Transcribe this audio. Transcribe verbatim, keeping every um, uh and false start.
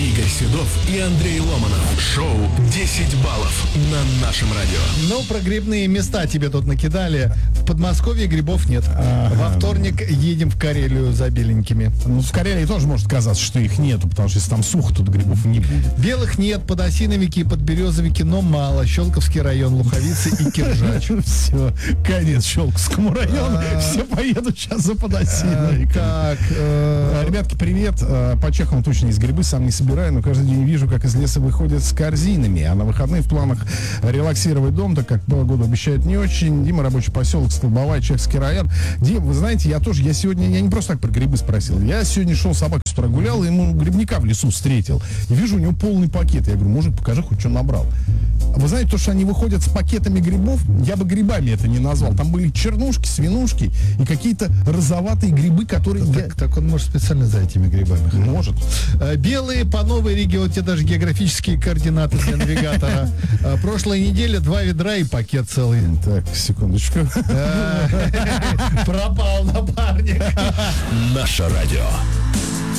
Игорь Седов и Андрей Ломанов. Шоу десять баллов на нашем радио. Ну, про грибные места тебе тут накидали. В Подмосковье грибов нет. Ага. Во вторник едем в Карелию за беленькими. Ну, в Карелии тоже может казаться, что их нету, потому что если там сухо, тут грибов не будет. Белых нет, подосиновики и подберезовики, но мало. Щелковский район, Луховицы и Киржач. Все, конец Щелковскому району. Все поедут сейчас за подосиновиками. Так, ребятки, привет. По Чехову точно из грибы, сам не собираю, но каждый день вижу, как из леса выходят с корзинами. А на выходные в планах релаксировать дом, так как погода обещает не очень. Дима, рабочий поселок, Столбовая, Чеховский район. Дим, вы знаете, я тоже, я сегодня, я не просто так про грибы спросил. Я сегодня шел, собаку с утра гулял, и ему грибника в лесу встретил. И вижу, у него полный пакет. Я говорю, мужик, покажи, хоть что набрал. Вы знаете, то, что они выходят с пакетами грибов, я бы грибами это не назвал. Там были чернушки, свинушки и какие-то розоватые грибы, которые... Так, я... так он может специально за этими грибами. Может. Белые по новой Риге, вот тебе даже географические координаты для навигатора. Прошлая неделя два ведра и пакет целый. Так, секундочку. Пропал напарник. Наше радио.